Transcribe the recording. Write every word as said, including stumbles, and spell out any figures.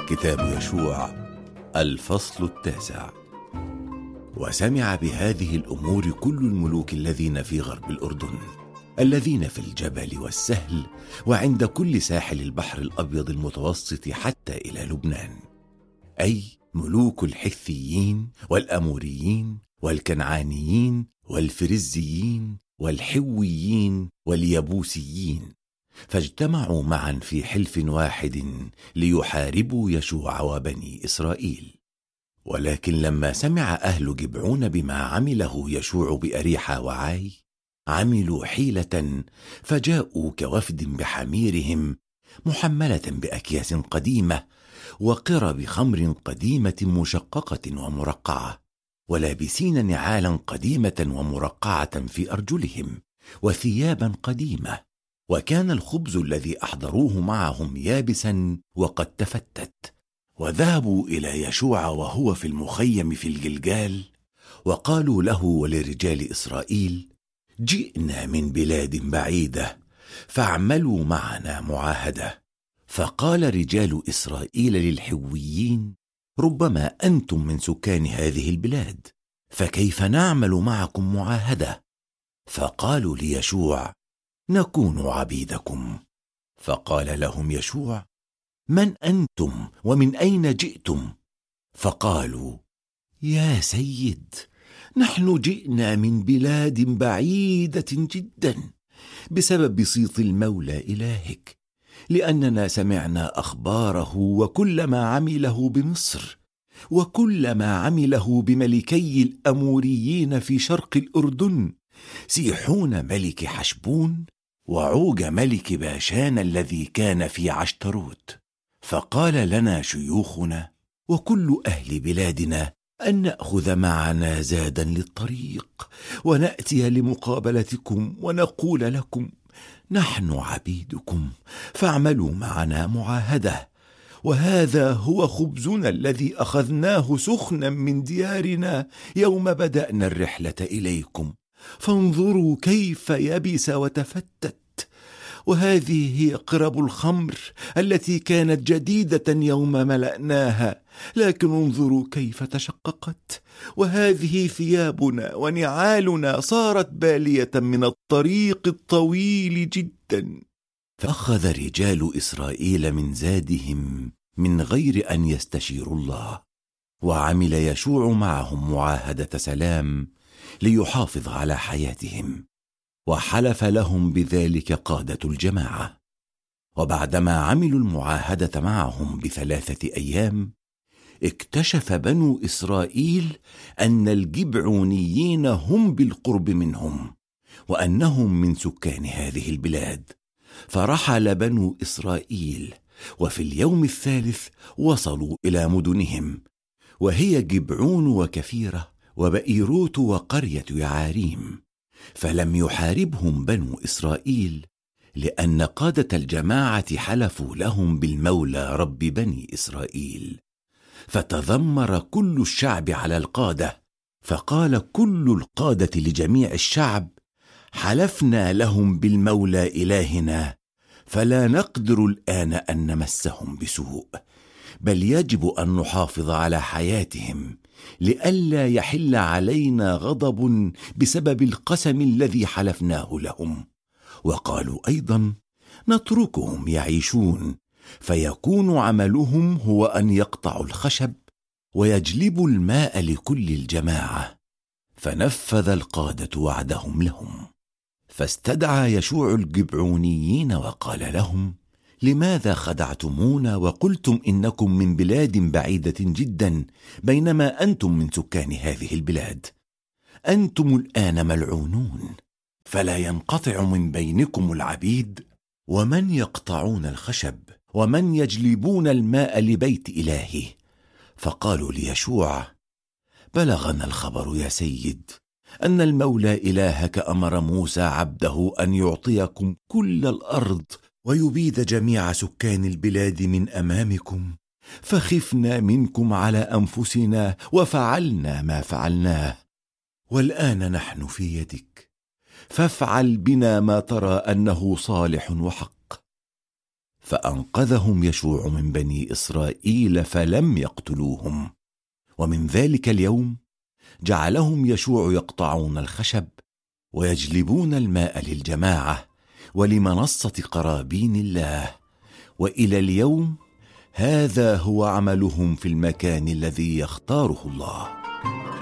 كتاب يشوع الفصل التاسع. وسمع بهذه الأمور كل الملوك الذين في غرب الأردن، الذين في الجبل والسهل وعند كل ساحل البحر الأبيض المتوسط حتى إلى لبنان، أي ملوك الحثيين والأموريين والكنعانيين والفرزيين والحويين واليبوسيين، فاجتمعوا معا في حلف واحد ليحاربوا يشوع وبني إسرائيل. ولكن لما سمع أهل جبعون بما عمله يشوع بأريحة وعاي، عملوا حيلة فجاءوا كوفد بحميرهم محملة بأكياس قديمة وقرب خمر قديمة مشققة ومرقعة، ولابسين نعالا قديمة ومرقعة في أرجلهم وثيابا قديمة، وكان الخبز الذي أحضروه معهم يابسا وقد تفتت. وذهبوا إلى يشوع وهو في المخيم في الجلجال، وقالوا له ولرجال إسرائيل: جئنا من بلاد بعيدة فاعملوا معنا معاهدة. فقال رجال إسرائيل للحويين: ربما أنتم من سكان هذه البلاد، فكيف نعمل معكم معاهدة؟ فقالوا ليشوع: نكون عبيدكم. فقال لهم يشوع: من أنتم ومن أين جئتم؟ فقالوا: يا سيد، نحن جئنا من بلاد بعيدة جدا بسبب صيت المولى إلهك، لأننا سمعنا أخباره وكل ما عمله بمصر وكل ما عمله بملكي الأموريين في شرق الأردن، سيحون ملك حشبون وعوج ملك باشان الذي كان في عشتروت. فقال لنا شيوخنا وكل أهل بلادنا أن نأخذ معنا زادا للطريق ونأتي لمقابلتكم ونقول لكم: نحن عبيدكم فاعملوا معنا معاهدة، وهذا هو خبزنا الذي أخذناه سخنا من ديارنا يوم بدأنا الرحلة إليكم، فانظروا كيف يبس وتفتت. وهذه هي قرب الخمر التي كانت جديدة يوم ملأناها، لكن انظروا كيف تشققت. وهذه ثيابنا ونعالنا صارت بالية من الطريق الطويل جدا. فأخذ رجال إسرائيل من زادهم من غير أن يستشيروا الله، وعمل يشوع معهم معاهدة سلام ليحافظ على حياتهم، وحلف لهم بذلك قادة الجماعة. وبعدما عملوا المعاهدة معهم بثلاثة أيام، اكتشف بنو إسرائيل أن الجبعونيين هم بالقرب منهم، وأنهم من سكان هذه البلاد. فرحل بنو إسرائيل، وفي اليوم الثالث وصلوا إلى مدنهم، وهي جبعون وكفيرة وبئيروت وقرية يعاريم. فلم يحاربهم بنو إسرائيل، لأن قادة الجماعة حلفوا لهم بالمولى رب بني إسرائيل. فتذمر كل الشعب على القادة، فقال كل القادة لجميع الشعب: حلفنا لهم بالمولى إلهنا، فلا نقدر الآن أن نمسهم بسوء، بل يجب أن نحافظ على حياتهم لئلا يحل علينا غضب بسبب القسم الذي حلفناه لهم. وقالوا أيضا: نتركهم يعيشون، فيكون عملهم هو أن يقطعوا الخشب ويجلبوا الماء لكل الجماعة. فنفذ القادة وعدهم لهم. فاستدعى يشوع الجبعونيين وقال لهم: لماذا خدعتمونا وقلتم إنكم من بلاد بعيدة جدا بينما أنتم من سكان هذه البلاد؟ أنتم الآن ملعونون، فلا ينقطع من بينكم العبيد ومن يقطعون الخشب ومن يجلبون الماء لبيت إلهي. فقالوا ليشوع: بلغنا الخبر يا سيد أن المولى إلهك أمر موسى عبده أن يعطيكم كل الأرض ويبيد جميع سكان البلاد من أمامكم، فخفنا منكم على أنفسنا وفعلنا ما فعلناه، والآن نحن في يدك، فافعل بنا ما ترى أنه صالح وحق. فأنقذهم يشوع من بني إسرائيل فلم يقتلوهم. ومن ذلك اليوم جعلهم يشوع يقطعون الخشب ويجلبون الماء للجماعة ولمنصة قرابين الله، وإلى اليوم هذا هو عملهم في المكان الذي يختاره الله.